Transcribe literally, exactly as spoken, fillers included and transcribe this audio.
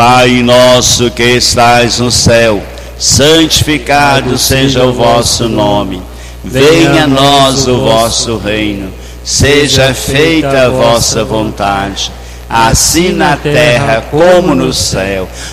Pai nosso que estais no céu, santificado seja o vosso nome. Venha a nós o vosso reino. Seja feita a vossa vontade, assim na terra como no céu.